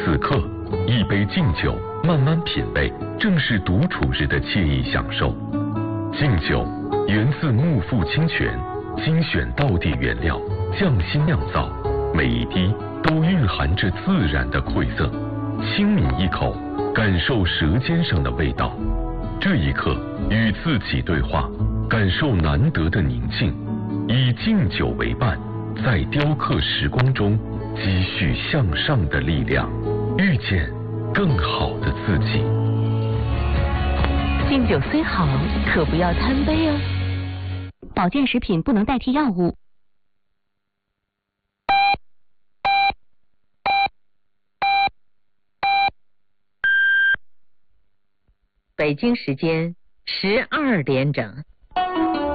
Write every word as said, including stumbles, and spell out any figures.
此刻，一杯敬酒，慢慢品味，正是独处日的惬意享受。敬酒源自木富清泉，精选道地原料，匠心酿造，每一滴都蕴含着自然的馈赠。轻抿一口，感受舌尖上的味道。这一刻，与自己对话，感受难得的宁静。以敬酒为伴，在雕刻时光中积蓄向上的力量，遇见更好的自己。 敬酒虽好，可不要贪杯哦。保健食品不能代替药物。北京时间十二点整。